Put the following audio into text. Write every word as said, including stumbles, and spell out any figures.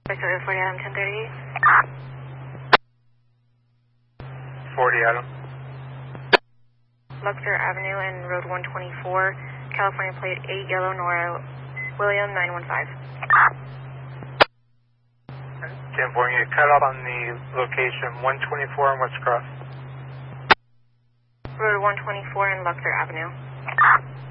Sorry, forty Adam, ten thirty. forty Adam. Luxor Avenue and Road one twenty-four, California plate eight Yellow Nora, William nine one five. ten four, you cut off on the location one twenty-four and West Cross. Road one twenty-four and Luxor Avenue.